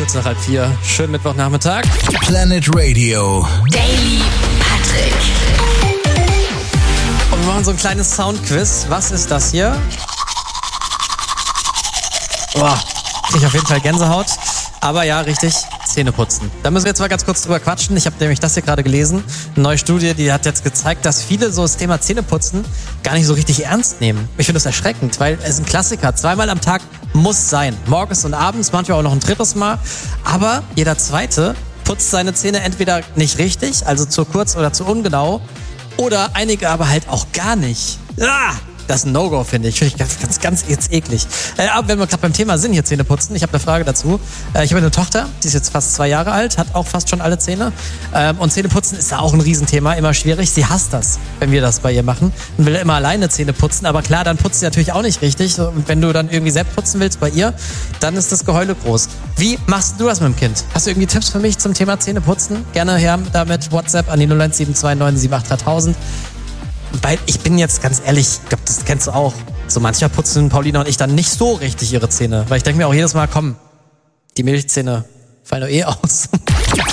kurz nach 3:30. Schönen Mittwochnachmittag. Planet Radio. Daily Patrick. Und wir machen so ein kleines Soundquiz. Was ist das hier? Boah, krieg ich auf jeden Fall Gänsehaut. Aber ja, richtig, Zähne putzen. Da müssen wir jetzt mal ganz kurz drüber quatschen. Ich habe nämlich das hier gerade gelesen. Eine neue Studie, die hat jetzt gezeigt, dass viele so das Thema Zähneputzen gar nicht so richtig ernst nehmen. Ich finde das erschreckend, weil es ein Klassiker. 2-mal am Tag muss sein. Morgens und abends, manchmal auch noch ein 3. Mal. Aber jeder Zweite putzt seine Zähne entweder nicht richtig, also zu kurz oder zu ungenau. Oder einige aber halt auch gar nicht. Ah! Das ist ein No-Go, finde ich. Finde ich ganz jetzt eklig. Aber wenn wir gerade beim Thema sind, hier Zähne putzen, ich habe eine Frage dazu. Ich habe eine Tochter, die ist jetzt fast 2 Jahre alt, hat auch fast schon alle Zähne. Und Zähne putzen ist da auch ein Riesenthema, immer schwierig. Sie hasst das, wenn wir das bei ihr machen. Und will immer alleine Zähne putzen. Aber klar, dann putzt sie natürlich auch nicht richtig. Und wenn du dann irgendwie selbst putzen willst bei ihr, dann ist das Geheule groß. Wie machst du das mit dem Kind? Hast du irgendwie Tipps für mich zum Thema Zähne putzen? Gerne her damit WhatsApp an die 01729783000. Weil ich bin jetzt ganz ehrlich, ich glaube, das kennst du auch. So manchmal putzen Paulina und ich dann nicht so richtig ihre Zähne. Weil ich denke mir auch jedes Mal, komm, die Milchzähne fallen doch eh aus.